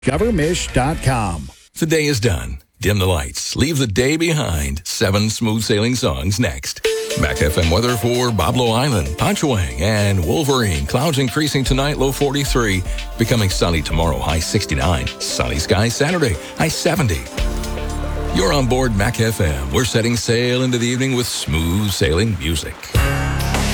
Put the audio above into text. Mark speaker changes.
Speaker 1: Covermish.com.
Speaker 2: The day is done. Dim the lights. Leave the day behind. 7 smooth sailing songs next. Mac FM weather for Boblo Island, Ponchawang, and Wolverine. Clouds increasing tonight, low 43. Becoming sunny tomorrow, high 69. Sunny skies Saturday, high 70. You're on board Mac FM. We're setting sail into the evening with smooth sailing music.